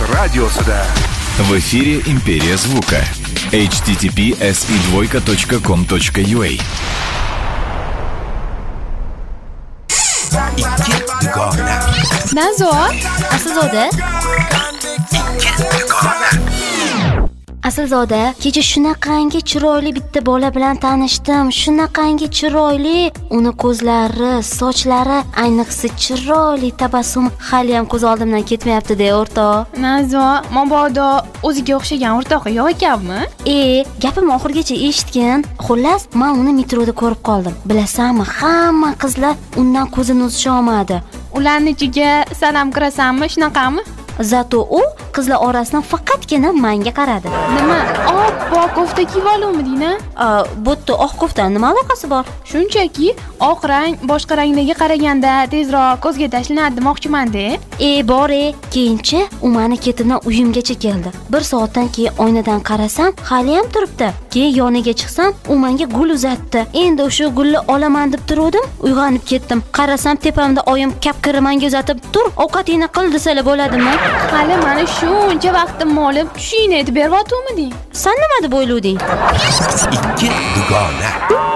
radiosida. В эфире «Империя звука». https://com.ua. Ikki dugona. Nazo, Aslzoda? Aslzoda, kecha shunaqangi chiroyli bitta bola bilan tanishdim. Shunaqangi chiroyli, uni ko'zlari, sochlari, ayniqsa chiroyli tabassum hali ham ko'z oldimdan ketmayapti-da, o'rtoq. Nazo, mabodo o'ziga o'xshagan o'rtog'i yo'q ekanmi? Gapimni oxirigacha eshitgin. Xullas, men uni metroda ko'rib qoldim. Bilasanmi, hamma qizlar undan ko'zini uzisha olmadi. Ularning ichiga salom kirasanmi, shunaqami? Zato u qizlar orasidan faqatgina menga qaradi. Nima? Oq kofta kiyib oluvmiding-a? Bu yerda oq koftani nima aloqasi bor? Shunchaki oq rang boshqa ranglarga qaraganda tezroq ko'zga tashlanadi demoqchiman-da. Bor-e, keyinchi u meni ketimdan uyimgacha keldi. 1 soatdan keyin oynadan qarasam, hali ham turibdi. Keyin yoniga chiqsam, u menga gul uzatdi. Endi o'sha gulni olaman deb turdim, uyg'onib ketdim. Qarasam, tepamda oyim kapkiri menga uzatib, "Tur, ovqatingni qil" desalar bo'ladimi? Hali meni shuncha vaqtimni olib, tushingni aytib beryaptimi-ding? Sen nima deb o'ylading? Ikki dugona.